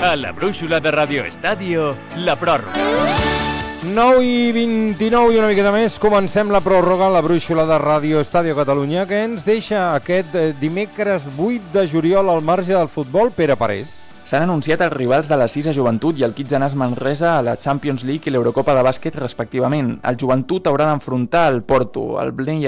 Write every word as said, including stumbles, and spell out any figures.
A la brúixola de Radio Estadio, la pròrroga. nou i vint-i-nou i una miqueta més, comencem la pròrroga a la brúixola de Ràdio Estadio Catalunya, que ens deixa aquest dimecres vuit de juliol al marge del futbol. Pere Parés. S'han anunciat els rivals de la Sisa Joventut i el Kitsanàs Manresa a la Champions League i l'Eurocopa de bàsquet respectivament. El Joventut haurà d'enfrontar el Porto, el Bnei